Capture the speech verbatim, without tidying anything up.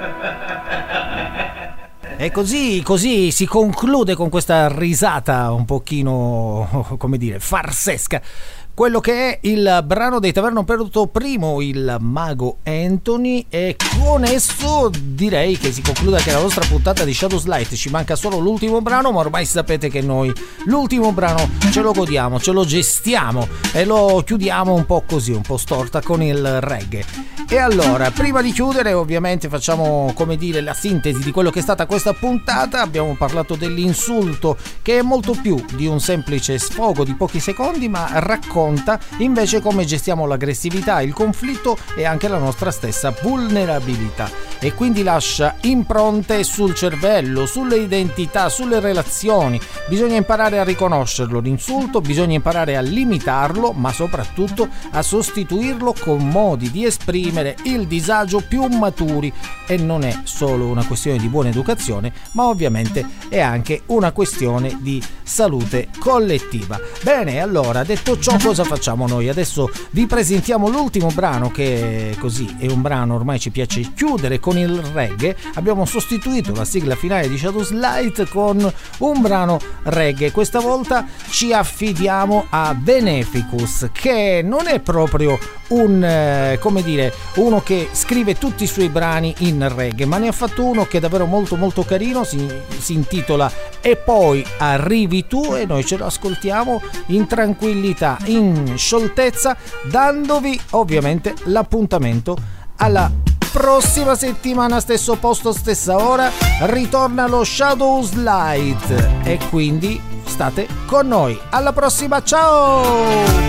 E così, così si conclude con questa risata un pochino, come dire, farsesca, quello che è il brano dei Taverno Perduto Primo, il Mago Anthony, e con esso direi che si conclude anche la nostra puntata di Shadows Light. Ci manca solo l'ultimo brano, ma ormai sapete che noi l'ultimo brano ce lo godiamo, ce lo gestiamo e lo chiudiamo un po' così, un po' storta con il reggae. E allora, prima di chiudere, ovviamente facciamo, come dire, la sintesi di quello che è stata questa puntata. Abbiamo parlato dell'insulto, che è molto più di un semplice sfogo di pochi secondi, ma racconta invece come gestiamo l'aggressività, il conflitto e anche la nostra stessa vulnerabilità, e quindi lascia impronte sul cervello, sulle identità, sulle relazioni. Bisogna imparare a riconoscerlo l'insulto, bisogna imparare a limitarlo, ma soprattutto a sostituirlo con modi di esprimere il disagio più maturi. E non è solo una questione di buona educazione, ma ovviamente è anche una questione di salute collettiva. Bene, allora, detto ciò, cosa facciamo noi? Adesso vi presentiamo l'ultimo brano, che così è un brano, ormai ci piace chiudere con il reggae. Abbiamo sostituito la sigla finale di Shadows Light con un brano reggae. Questa volta ci affidiamo a Beneficus, che non è proprio un, eh, come dire, uno che scrive tutti i suoi brani in reggae, ma ne ha fatto uno che è davvero molto molto carino, si, si intitola E poi arrivi tu, e noi ce lo ascoltiamo in tranquillità, in scioltezza, dandovi ovviamente l'appuntamento alla prossima settimana, stesso posto, stessa ora. Ritorna lo Shadows Light e quindi state con noi. Alla prossima, ciao!